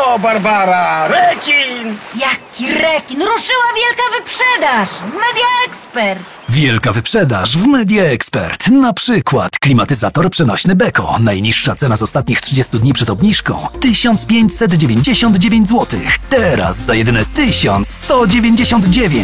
O, Barbara! Rekin! Jaki rekin! Ruszyła wielka wyprzedaż w Media Expert. Wielka wyprzedaż w Media Expert. Na przykład klimatyzator przenośny Beko. Najniższa cena z ostatnich 30 dni przed obniżką 1599 zł. Teraz za jedyne 1199.